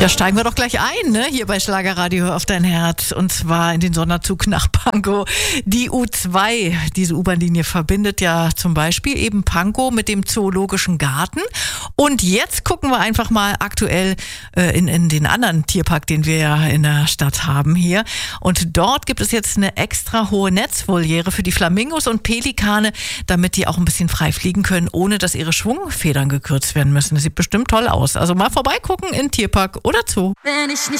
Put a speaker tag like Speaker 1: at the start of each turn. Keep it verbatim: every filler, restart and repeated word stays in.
Speaker 1: Ja, steigen wir doch gleich ein, ne? Hier bei Schlagerradio auf dein Herz. Und zwar in den Sonderzug nach Pankow. Die U zwei, diese U-Bahn-Linie verbindet ja zum Beispiel eben Pankow mit dem Zoologischen Garten. Und jetzt gucken wir einfach mal aktuell äh, in, in den anderen Tierpark, den wir ja in der Stadt haben hier. Und dort gibt es jetzt eine extra hohe Netzvoliere für die Flamingos und Pelikane, damit die auch ein bisschen frei fliegen können, ohne dass ihre Schwungfedern gekürzt werden müssen. Das sieht bestimmt toll aus. Also mal vorbeigucken in Tierpark oder Zoo.
Speaker 2: Wenn ich nicht